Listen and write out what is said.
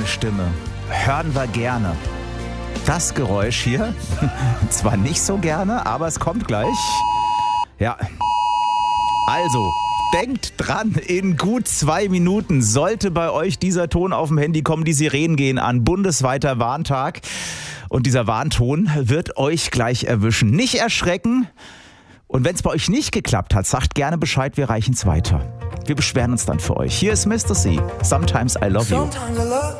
eine Stimme hören wir gerne. Das Geräusch hier, zwar nicht so gerne, aber es kommt gleich. Ja, also, denkt dran, in gut 2 Minuten sollte bei euch dieser Ton auf dem Handy kommen. Die Sirenen gehen an, bundesweiter Warntag. Und dieser Warnton wird euch gleich erwischen. Nicht erschrecken. Und wenn es bei euch nicht geklappt hat, sagt gerne Bescheid, wir reichen es weiter. Wir beschweren uns dann für euch. Hier ist Mr. C. Sometimes I Love You.